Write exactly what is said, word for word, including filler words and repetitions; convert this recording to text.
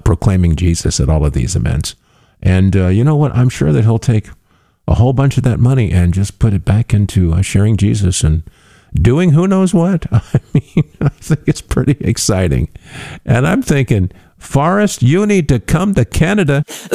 proclaiming Jesus at all of these events. And uh, you know what? I'm sure that he'll take a whole bunch of that money and just put it back into uh, sharing Jesus and doing who knows what. I mean, I think it's pretty exciting. And I'm thinking, Forrest, you need to come to Canada.